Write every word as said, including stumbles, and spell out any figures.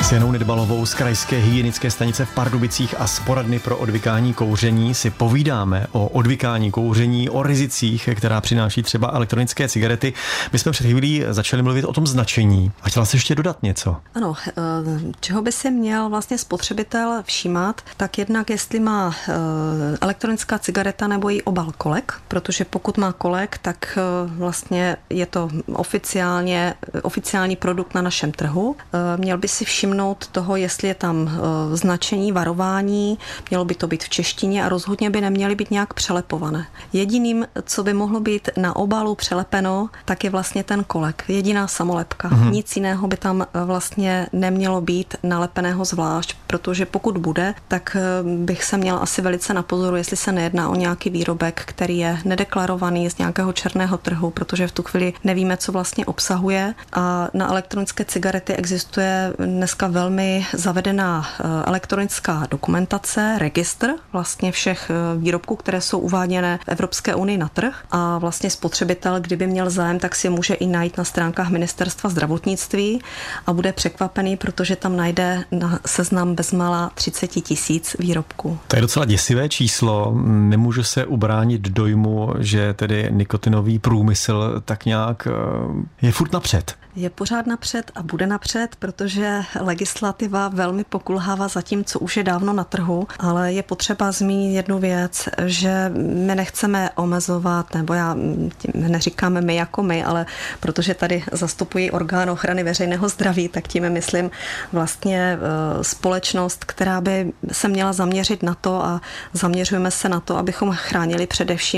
S Janou Nedbalovou z krajské hygienické stanice v Pardubicích a z poradny pro odvykání kouření si povídáme o odvykání kouření, o rizicích, která přináší třeba elektronické cigarety. My jsme před chvílí začali mluvit o tom značení. A chtěla jsi ještě dodat něco? Ano, čeho by si měl vlastně spotřebitel všímat, tak jednak jestli má elektronická cigareta nebo její obal kolek, protože pokud má kolek, tak vlastně je to oficiálně, oficiální produkt na našem trhu. Měl by si všimnout toho, jestli je tam značení, varování, mělo by to být v češtině a rozhodně by neměly být nějak přelepované. Jediným, co by mohlo být na obalu přelepeno, tak je vlastně ten kolek. Jediná samolepka. Mm-hmm. Nic jiného by tam vlastně nemělo být nalepeného zvlášť, protože pokud bude, tak bych se měla asi velice na pozoru, jestli se nejedná o nějaký výrobek, který je nedeklarovaný z nějakého černého trhu, protože v tu chvíli nevíme, co vlastně obsahuje. A na elektronické cigarety existuje dneska velmi zavedená elektronická dokumentace, registr vlastně všech výrobků, které jsou uváděné v Evropské unii na trh. A vlastně spotřebitel, kdyby měl zájem, tak si může i najít na stránkách Ministerstva zdravotnictví a bude překvapený, protože tam najde na seznam bezmála třicet tisíc výrobků. To je docela děsivé číslo. Nemůžu se ubránit dojmu, že tedy nikotinový průmysl tak nějak je furt napřed. Je pořád napřed a bude napřed, protože legislativa velmi pokulhává za tím, co už je dávno na trhu, ale je potřeba zmínit jednu věc, že my nechceme omezovat, nebo já neříkáme my jako my, ale protože tady zastupují orgán ochrany veřejného zdraví, tak tím myslím vlastně společnost, která by se měla zaměřit na to a zaměřujeme se na to, abychom chránili především